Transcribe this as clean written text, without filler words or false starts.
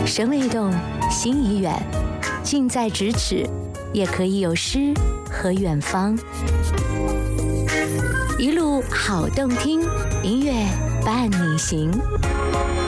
神未动，心已远，近在咫尺，也可以有诗和远方。一路好动听，音乐伴你行。